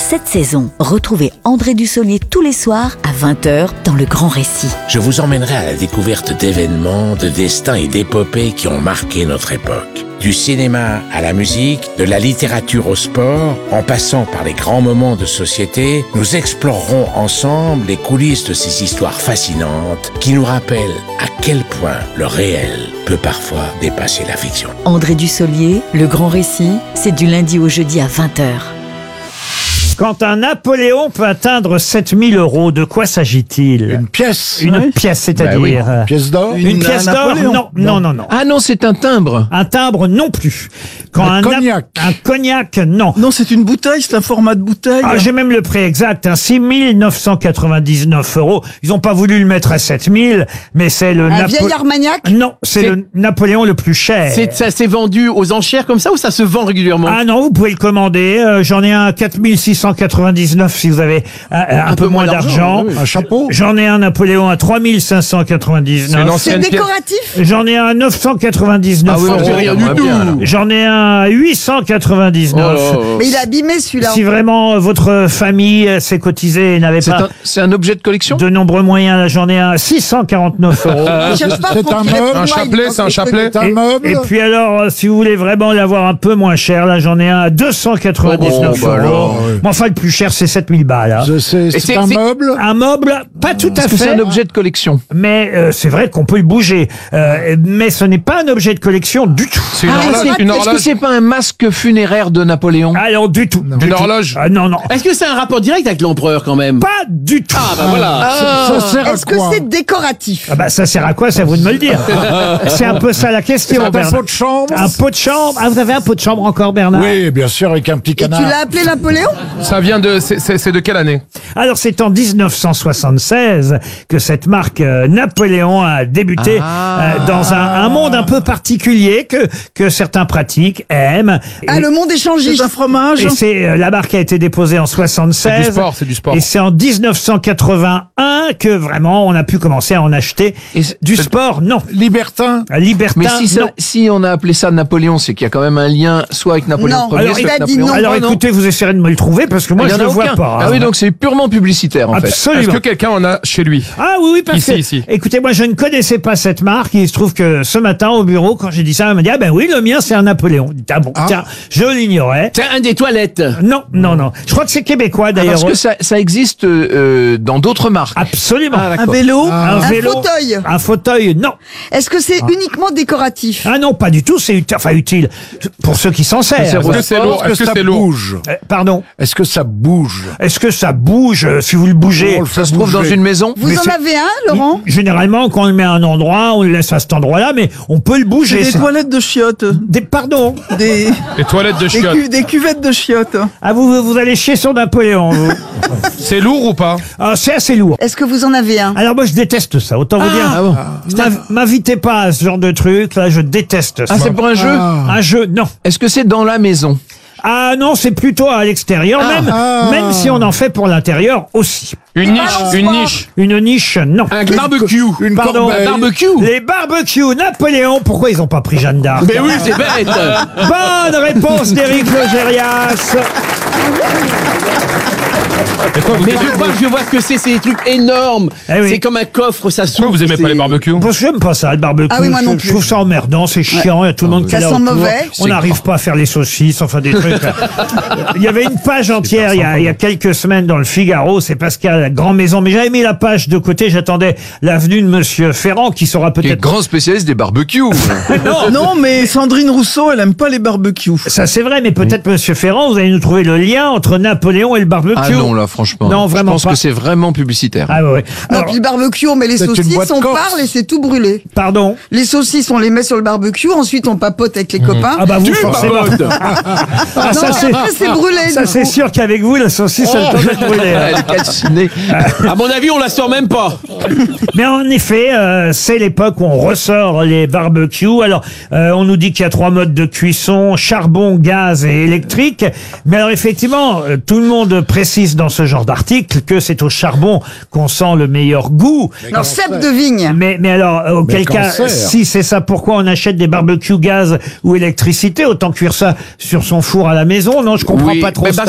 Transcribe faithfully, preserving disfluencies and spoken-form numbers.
cette saison. Retrouvez André Dussolier tous les soirs à vingt heures dans Le Grand Récit. Je vous emmènerai à la découverte d'événements, de destins et d'épopées qui ont marqué notre époque. Du cinéma à la musique, de la littérature au sport, en passant par les grands moments de société, nous explorerons ensemble les coulisses de ces histoires fascinantes qui nous rappellent à quel point le réel peut parfois dépasser la fiction. André Dussolier, Le Grand Récit, c'est du lundi au jeudi à vingt heures. Quand un Napoléon peut atteindre sept mille euros, de quoi s'agit-il? Une pièce. Une Oui. pièce, c'est-à-dire Ben oui. Une pièce d'or. Une, Une- pièce un d'or? Napoléon. Non, non, non, non. Ah non, c'est un timbre. Un timbre non plus. Quand Un Nap- cognac. Un cognac, non. Non, c'est une bouteille, c'est un format de bouteille. Ah, j'ai même le prix exact, hein, six mille neuf cent quatre-vingt-dix-neuf euros. Ils n'ont pas voulu le mettre à sept mille, mais c'est le Un Napo- vieil Armagnac? Non, c'est C'est- le Napoléon le plus cher. C'est, ça s'est vendu aux enchères comme ça ou ça se vend régulièrement? Ah non, vous pouvez le commander. Euh, J'en ai un à quatre mille six cent quatre-vingt-dix-neuf si vous avez un, un peu, moins d'argent. oui. Un chapeau. J'en ai un Napoléon à trois mille cinq cent quatre-vingt-dix-neuf. C'est décoratif? J'en ai un à neuf cent quatre-vingt-dix-neuf Ah oui, euros. c'est rien du tout. J'en ai un à huit cent quatre-vingt-dix-neuf. Oh là là. Mais il est abîmé celui-là. Si vraiment euh, votre famille euh, s'est cotisée et n'avait C'est pas un, c'est un objet de collection? de nombreux moyens, là j'en ai un à six cent quarante-neuf euros. Il cherche pas C'est pour un qu'il ait meuble, plus un loin, il chapelet, pense c'est un des chapelet. trucs. Un Et, meuble. et puis alors, euh, si vous voulez vraiment l'avoir un peu moins cher, là j'en ai un à deux cent quatre-vingt-dix-neuf Oh, bah euros. alors, oui. Mais enfin, le plus cher, c'est sept mille balles. hein. Je sais, c'est- c'est un c'est- meuble. Un meuble, pas tout à Est-ce que c'est fait. un objet de collection? Mais euh, c'est vrai qu'on peut le bouger. Euh, mais ce n'est pas un objet de collection du tout. C'est une Ah, horloge. c'est- Une Est-ce que horloge. c'est pas un masque funéraire de Napoléon? Alors, du tout. du Une tout. horloge. Ah, non, non. Est-ce que c'est un rapport direct avec l'empereur quand même? Pas du tout. Ah bah voilà. Ça sert à Est-ce que quoi? c'est décoratif? Ah bah ça sert à quoi? C'est à vous de me le dire. C'est un peu ça la question, C'est un Bernard. pot de chambre. Un pot de chambre. Ah, vous avez un pot de chambre encore, Bernard? Oui, bien sûr, avec un petit Et tu canard. l'as appelé Napoléon? Ça vient de. C'est c'est- c'est de quelle année? Alors c'est en dix-neuf cent soixante-seize que cette marque euh, Napoléon a débuté Ah. euh, dans un, un monde un peu particulier que que certains pratiquent, aiment. Ah, Et- le monde échangiste. C'est un fromage. Et c'est euh, la marque a été déposée en soixante-seize. C'est du sport, c'est du sport. Et c'est en dix-neuf cent quatre-vingt-un que vraiment on a pu commencer à en acheter. Et c'est- Du sport, non. Libertin. Libertin, Mais si, ça- non. si on a appelé ça Napoléon, c'est qu'il y a quand même un lien soit avec Napoléon Non, Ier, alors, soit il avec a dit Napoléon. non. Alors Ah, non. écoutez, vous essayerez de me le trouver parce que moi Il y je en ne a le vois aucun. pas. Ah hein. oui, donc c'est purement publicitaire en fait. Absolument. Est-ce que quelqu'un en a chez lui? Ah oui, oui, parce Ici, que, ici. écoutez, moi je ne connaissais pas cette marque. Il se trouve que ce matin au bureau, quand j'ai dit ça, elle m'a dit, ah ben oui, le mien c'est un Napoléon. J'ai dit, Ah bon, Ah. tiens, je l'ignorais. C'est un des toilettes. Non, non, non. Je crois que c'est québécois d'ailleurs. Parce que ça, ça existe euh, dans d'autres marques. Absolument. Ah, Un d'accord. vélo. un, Un vélo. fauteuil. Un fauteuil, non. Est-ce que c'est uniquement décoratif? Ah non, pas du tout. C'est ut- enfin utile pour ceux qui s'en servent. C'est Est-ce que c'est lourd? Est-ce que Est-ce que ça c'est lourd? bouge? Euh, Pardon. Est-ce que ça bouge? Est-ce que ça bouge euh, si vous le bougez? On le fait Ça se trouve dans bouger. une maison? Vous Mais en c'est- avez un, Laurent? Généralement, quand on le met à un endroit, on le laisse à cet endroit-là, mais on peut le C'est bouger. des ça. toilettes de chiottes. Des pardon. Des, Les toilettes de des, chiottes. cu- des cuvettes de chiottes. Ah vous vous vous allez chier sur Napoléon. vous. C'est lourd ou pas? Ah, c'est assez lourd. Est-ce que vous en avez un? Alors moi je déteste ça, autant vous dire. Ah bon? M'inv- M'invitez pas à ce genre de truc, là je déteste ça. Ah, c'est pour un jeu? Un jeu, non. Est-ce que c'est dans la maison? Ah non, c'est plutôt à l'extérieur, même, Ah. même si on en fait pour l'intérieur aussi. Une niche, une niche. Une niche, non. Un barbecue. Une Pardon. corbeille. Un barbecue. Les barbecues Napoléon, pourquoi ils ont pas pris Jeanne d'Arc? Mais oui, c'est bête. Bonne réponse d'Éric Logérias. Et quoi, vous Mais aimez- je vois, je vois ce que c'est, c'est des trucs énormes. Eh oui. C'est comme un coffre, ça s'ouvre. Pourquoi vous aimez pas c'est- les barbecues? Parce que j'aime pas ça, le barbecue. Ah oui, moi non je, plus. je trouve ça emmerdant, c'est chiant, il y a tout le monde qui Ça est là sent autour. mauvais. On n'arrive pas à faire les saucisses, enfin des trucs. Il y avait une page entière il y, a, il y a quelques semaines dans le Figaro, c'est Pascal, la grand maison, mais j'avais mis la page de côté, j'attendais l'avenue de Monsieur Ferrand qui sera Qui est peut-être... grand spécialiste des barbecues. Non, Non, mais Sandrine Rousseau, elle aime pas les barbecues. ça c'est vrai, mais peut-être Monsieur Ferrand, vous allez nous trouver le lien entre Napoléon et le barbecue. Ah non, là, franchement. Non, vraiment Je pense pas. que c'est vraiment publicitaire. Ah ouais, ouais. Non, Alors, puis le barbecue, on met les c'est une saucisses, boîte on corse. parle et c'est tout brûlé. pardon. Les saucisses, on les met sur le barbecue, ensuite on papote avec les copains. Ah bah vous forcément. Ah, non, ça c'est... après c'est brûlé. Ça du c'est coup. sûr qu'avec vous, la saucisse, elle peut être brûlée. hein. Elle est calcinée. À mon avis, on la sort même pas. Mais en effet, euh, c'est l'époque où on ressort les barbecues. Alors, euh, on nous dit qu'il y a trois modes de cuisson, charbon, gaz et électrique. Mais alors, effectivement, euh, tout le monde précise dans ce genre d'article que c'est au charbon qu'on sent le meilleur goût. Non, cèpe de vigne. Mais, mais alors, euh, auquel Mais cas, cancer. si c'est ça, pourquoi on achète des barbecues gaz ou électricité? Autant cuire ça sur son four à la maison. Non, je comprends Oui, pas trop mais ça.